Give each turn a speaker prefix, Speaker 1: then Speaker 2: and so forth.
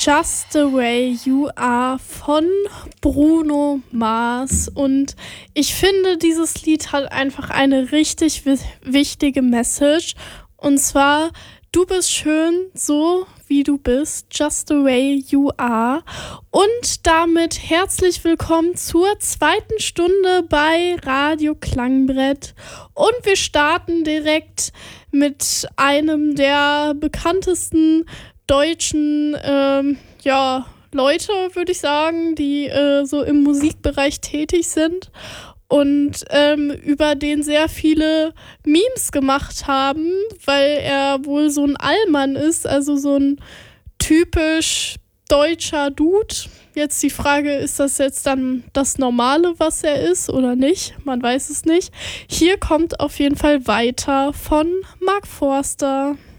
Speaker 1: Just the Way You Are von Bruno Mars. Und ich finde, dieses Lied hat einfach eine richtig wichtige Message. Und zwar, du bist schön, so wie du bist. Just the Way You Are. Und damit herzlich willkommen zur 2. Stunde bei Radio Klangbrett. Und wir starten direkt mit einem der bekanntesten deutschen Leute, würde ich sagen, die so im Musikbereich tätig sind und über den sehr viele Memes gemacht haben, weil er wohl so ein Allmann ist, also so ein typisch deutscher Dude. Jetzt die Frage, ist das jetzt dann das Normale, was er ist oder nicht? Man weiß es nicht. Hier kommt auf jeden Fall Weiter von Mark Forster.